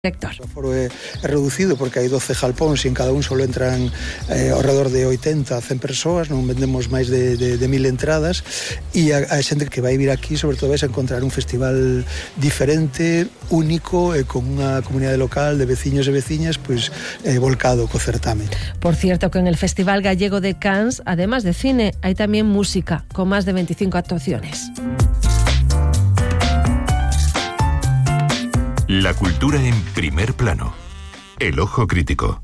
Director. O aforo é reducido porque hai 12 jalpóns e en cada un solo entran ao redor de 80 a 100 persoas, non vendemos máis de 1000 entradas e a xente que vai vir aquí sobre todo vai encontrar un festival diferente, único e con unha comunidade local de veciños e veciñas pois volcado co certame. Por cierto que en el Festival Gallego de Cans, además de cine, hay también música, con más de 25 actuaciones. La cultura en primer plano. El ojo crítico.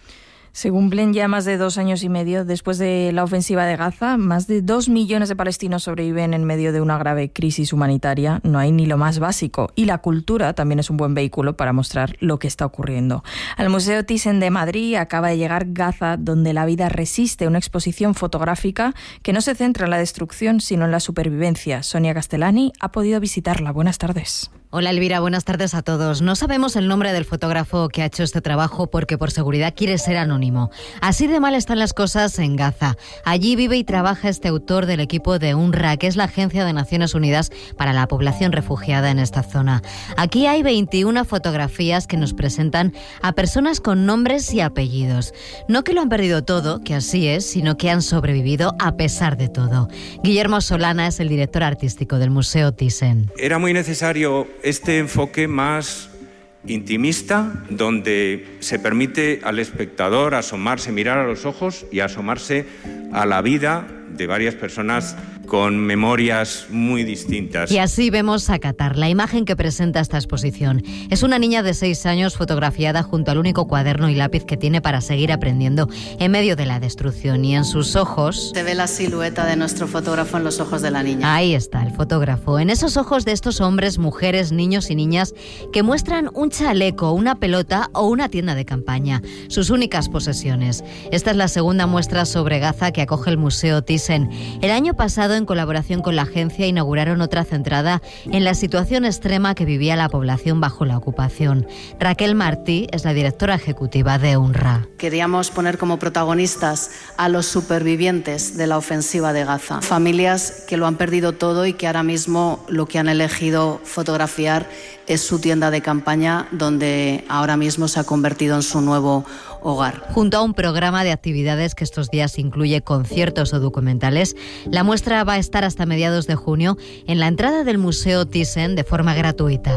Se cumplen ya más de 2 años y medio después de la ofensiva de Gaza. Más de 2 millones de palestinos sobreviven en medio de una grave crisis humanitaria. No hay ni lo más básico. Y la cultura también es un buen vehículo para mostrar lo que está ocurriendo. Al Museo Thyssen de Madrid acaba de llegar Gaza, donde la vida resiste, una exposición fotográfica que no se centra en la destrucción, sino en la supervivencia. Sonia Castellani ha podido visitarla. Buenas tardes. Hola Elvira, buenas tardes a todos. No sabemos el nombre del fotógrafo que ha hecho este trabajo porque por seguridad quiere ser anónimo. Así de mal están las cosas en Gaza. Allí vive y trabaja este autor del equipo de UNRWA, que es la Agencia de Naciones Unidas para la población refugiada en esta zona. Aquí hay 21 fotografías que nos presentan a personas con nombres y apellidos. No que lo han perdido todo, que así es, sino que han sobrevivido a pesar de todo. Guillermo Solana es el director artístico del Museo Thyssen. Era muy necesario este enfoque más intimista, donde se permite al espectador asomarse, mirar a los ojos y asomarse a la vida de varias personas con memorias muy distintas. Y así vemos a Qatar, la imagen que presenta esta exposición. Es una niña de 6 años fotografiada junto al único cuaderno y lápiz que tiene para seguir aprendiendo en medio de la destrucción. Y en sus ojos se ve la silueta de nuestro fotógrafo en los ojos de la niña. Ahí está, el fotógrafo. En esos ojos de estos hombres, mujeres, niños y niñas que muestran un chaleco, una pelota o una tienda de campaña. Sus únicas posesiones. Esta es la segunda muestra sobre Gaza que acoge el Museo Thyssen. El año pasado, en colaboración con la agencia, inauguraron otra centrada en la situación extrema que vivía la población bajo la ocupación. Raquel Martí es la directora ejecutiva de UNRWA. Queríamos poner como protagonistas a los supervivientes de la ofensiva de Gaza. Familias que lo han perdido todo y que ahora mismo lo que han elegido fotografiar es su tienda de campaña, donde ahora mismo se ha convertido en su nuevo hogar. Junto a un programa de actividades que estos días incluye conciertos o documentales, la muestra va a estar hasta mediados de junio en la entrada del Museo Thyssen de forma gratuita.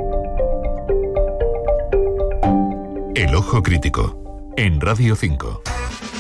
El ojo crítico, en Radio 5.